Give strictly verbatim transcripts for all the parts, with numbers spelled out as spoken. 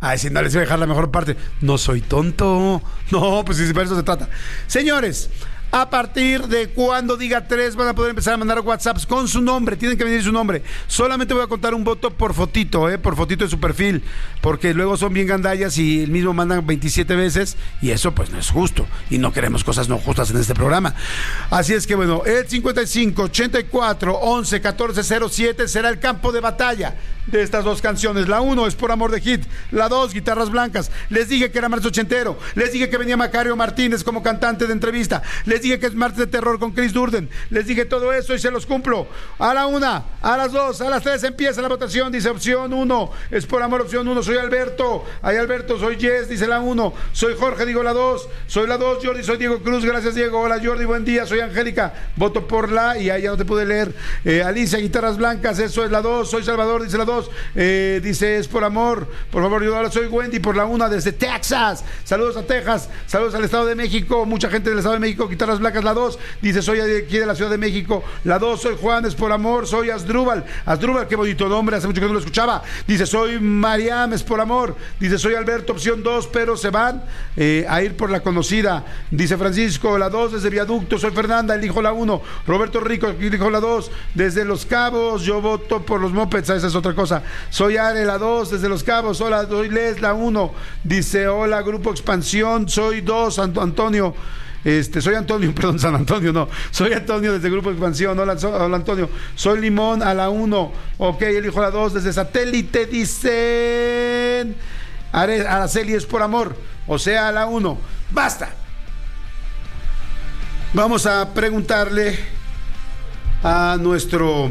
Ay, si no les voy a dejar la mejor parte. No soy tonto. No, pues si para eso se trata. Señores, a partir de cuando diga tres van a poder empezar a mandar WhatsApps con su nombre. Tienen que venir su nombre. Solamente voy a contar un voto por fotito, ¿eh? Por fotito de su perfil. Porque luego son bien gandallas y el mismo mandan veintisiete veces. Y eso pues no es justo. Y no queremos cosas no justas en este programa. Así es que bueno, el cincuenta y cinco, ochenta y cuatro, once, catorce, cero siete será el campo de batalla de estas dos canciones. La uno es Por Amor de Hit. La dos, Guitarras Blancas. Les dije que era martes ochentero. Les dije que venía Macario Martínez como cantante de entrevista. Les dije que es martes de terror con Chris Durden. Les dije todo eso y se los cumplo. A la una, a las dos, a las tres empieza la votación. Dice opción uno, es Por Amor, opción uno. Soy Alberto. Ay, Alberto, soy Jess, dice la uno. Soy Jorge, digo la dos. Soy la dos, Jordi, soy Diego Cruz. Gracias, Diego. Hola, Jordi, buen día. Soy Angélica. Voto por la, y ahí ya no te pude leer. Eh, Alicia, Guitarras Blancas, eso es la dos. Soy Salvador, dice la dos. Eh, dice es Por Amor. Por favor, yo ahora soy Wendy por la una desde Texas. Saludos a Texas. Saludos al Estado de México. Mucha gente del Estado de México. Guitarras Blancas, la dos, dice soy aquí de la Ciudad de México. La dos, soy Juan, es Por Amor. Soy Asdrúbal, Asdrúbal, qué bonito nombre, hace mucho que no lo escuchaba. Dice soy Mariam, es Por Amor. Dice soy Alberto, opción dos, pero se van eh, a ir por la conocida. Dice Francisco, la dos desde Viaducto. Soy Fernanda, elijo la uno. Roberto Rico, elijo la dos desde Los Cabos. Yo voto por los mopeds, esa es otra cosa. Soy Are, la dos desde Los Cabos. Hola, soy Les, la uno. Dice hola, Grupo Expansión. Soy dos, Antonio. Este, soy Antonio, perdón, San Antonio, no. Soy Antonio desde Grupo Expansión. Hola, so, hola Antonio. Soy Limón a la uno. Ok, elijo la dos desde Satélite. Dicen Araceli, es Por Amor. O sea, a la uno. Basta. Vamos a preguntarle a nuestro,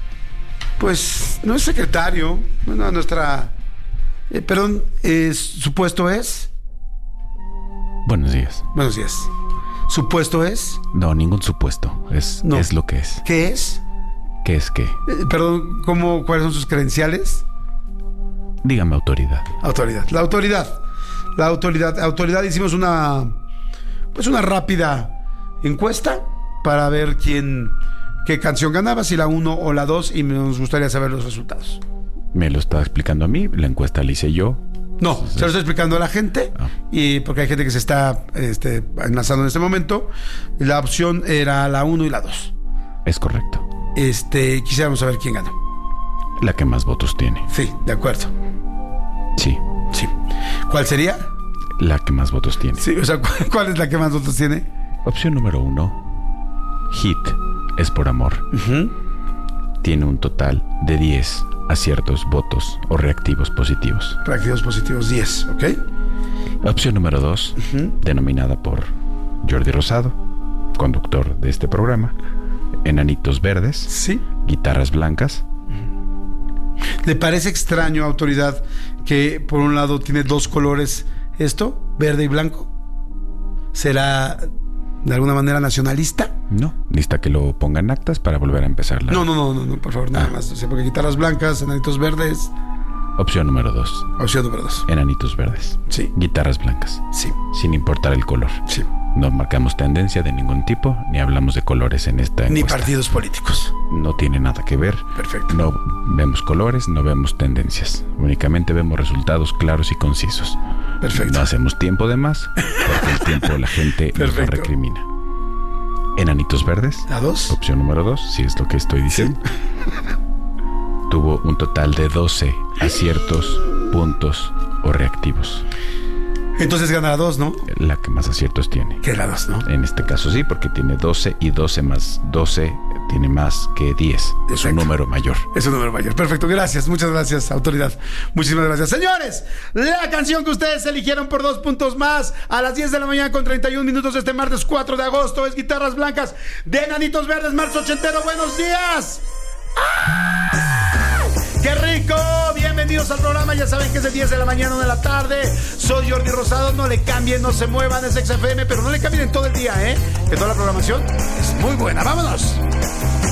pues, no es secretario, bueno, a nuestra, eh, perdón, eh, ¿su puesto es? Buenos días. Buenos días. ¿Su puesto es? No, ningún supuesto. Es, no. Es lo que es. ¿Qué es? ¿Qué es qué? Eh, perdón, ¿cómo, ¿cuáles son sus credenciales? Dígame autoridad. Autoridad. La autoridad. La autoridad. Autoridad, hicimos una, pues una rápida encuesta para ver quién, qué canción ganaba, si la uno o la dos, y nos gustaría saber los resultados. ¿Me lo está explicando a mí? La encuesta la hice yo. No, se lo estoy explicando a la gente, ah. y porque hay gente que se está este, enlazando en este momento. La opción era la uno y la dos. Es correcto. Este, quisiéramos saber quién ganó. La que más votos tiene. Sí, de acuerdo. Sí. Sí. ¿Cuál sería? La que más votos tiene. Sí, o sea, ¿cuál es la que más votos tiene? Opción número uno, Hit, es Por Amor. Uh-huh. Tiene un total de diez aciertos, votos o reactivos positivos. Reactivos positivos diez, ¿ok? Opción número dos, uh-huh. denominada por Jordi Rosado, conductor de este programa, Enanitos Verdes, sí. Guitarras Blancas. ¿Le parece extraño, autoridad, que por un lado tiene dos colores esto, verde y blanco? ¿Será de alguna manera nacionalista? No, necesita que lo ponga en actas para volver a empezar la... No, no, no, no, no, por favor, nada ah. más. O sea, porque Guitarras Blancas, Enanitos Verdes. Opción número dos. Opción número dos. Enanitos Verdes. Sí. Guitarras Blancas. Sí. Sin importar el color. Sí. No marcamos tendencia de ningún tipo, ni hablamos de colores en esta encuesta. Ni partidos políticos. No tiene nada que ver. Perfecto. No vemos colores, no vemos tendencias. Únicamente vemos resultados claros y concisos. Perfecto. No hacemos tiempo de más, porque el tiempo la gente nos lo recrimina. Enanitos Verdes. ¿A dos? Opción número dos, si es lo que estoy diciendo. Sí. Tuvo un total de doce aciertos, puntos o reactivos. Entonces gana la dos, ¿no? La que más aciertos tiene. Que la dos, ¿no? En este caso sí, porque tiene doce y doce más doce tiene más que diez. Perfecto. Es un número mayor. Es un número mayor. Perfecto, gracias. Muchas gracias, autoridad. Muchísimas gracias. Señores, la canción que ustedes eligieron por dos puntos más a las diez de la mañana con treinta y un minutos este martes cuatro de agosto es Guitarras Blancas de Enanitos Verdes, marzo ochentero. ¡Buenos días! ¡Ah! ¡Qué rico! Bienvenidos al programa. Ya saben que es de diez de la mañana, una de la tarde. Soy Jordi Rosado. No le cambien, no se muevan. Es X F M, pero no le cambien en todo el día, ¿eh? Que toda la programación es muy buena. ¡Vámonos!